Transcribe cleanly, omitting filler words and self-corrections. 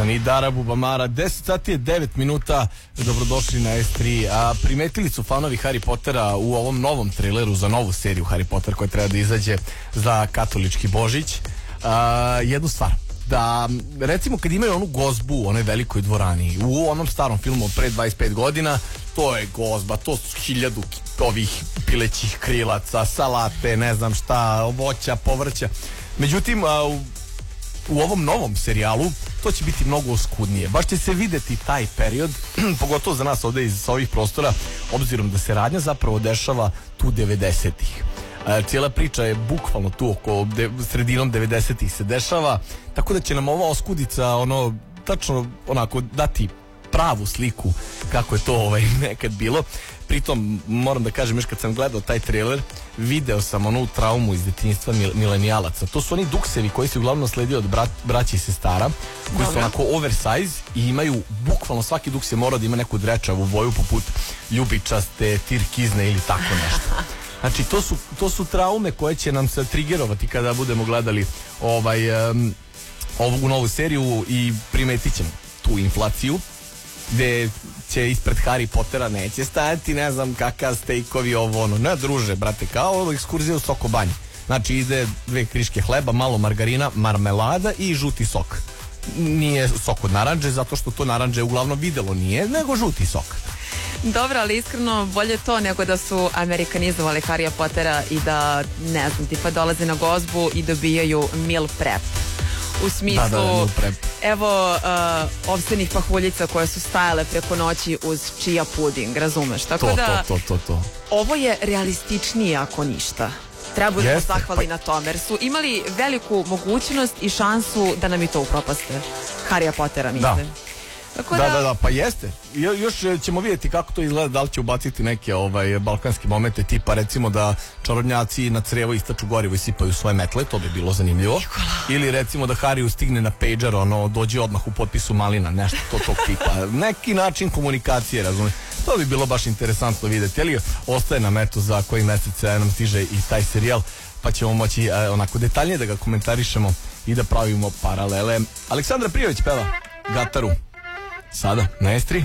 sam i Dara Bubamara. 10 sati je 9 minuta. Dobrodošli na S3. Primetili su fanovi Harry Pottera u ovom novom traileru za novu seriju Harry Potter koja treba da izađe za katolički Božić. Jednu stvar. Da, recimo kad imaju onu gozbu u onoj velikoj dvorani, u onom starom filmu pre 25 godina, to je gozba, to su 1000 ovih pilećih krilaca, salate, ne znam šta, voća, povrća. Međutim, u ovom novom serijalu to će biti mnogo oskudnije. Baš će se videti taj period, pogotovo za nas ovde iz ovih prostora, obzirom da se radnja zapravo dešava tu 90-ih. Cijela priča je bukvalno tu oko sredinom 90-ih se dešava, tako da će nam ova oskudica tačno onako dati pravu sliku kako je to nekad bilo. Pritom moram da kažem, još kad sam gledao taj trailer, video sam onu traumu iz detinjstva milenijalaca. To su oni duksevi koji se uglavnom sledio od braća i sestara, koji su onako oversize i imaju bukvalno svaki duks je morao da ima neku drečavu boju poput ljubičaste, tirkizne ili tako nešto. Znači to su traume koje će nam se trigerovati kada budemo gledali ovu novu seriju i primetit ćemo tu inflaciju gde će ispred Harry Pottera neće stajati ne znam kakav stejkovi ne druže brate, kao ekskurzija u Sokobanji. Znači ide 2 kriške hleba, malo margarina, marmelada i žuti sok. Nije sok od naranđe zato što to naranđe uglavnom videlo nije, nego žuti sok. Dobro, ali iskreno bolje to nego da su amerikanizovali Harrya Pottera i da, ne znam, tipa dolaze na gozbu i dobijaju meal prep. U smislu, evo ovsenih pahuljica koje su stajale preko noći uz čija puding, razumeš? Tako da, ovo je realističnije ako ništa. Treba budemo zahvali na tome, jer su imali veliku mogućnost i šansu da nam i to upropaste. Harrya Pottera, mislim. Da, pa jeste. Još ćemo vidjeti kako to izgleda, da li će ubaciti neke balkanske momente, tipa recimo da čarobnjaci na crevo istaču gorivo i sipaju svoje metle, to bi bilo zanimljivo. Nikola. Ili recimo da Harry stigne na pager, dođe odmah u potpisu malina, nešto tog tipa. Neki način komunikacije, razumiješ. To bi bilo baš interesantno vidjeti, ali ostaje nam za koji mesec nam stiže i taj serijal, pa ćemo moći onako detaljnije da ga komentarišemo i da pravimo paralele. Aleksandra Prijović peva Gataru. Sada na S3.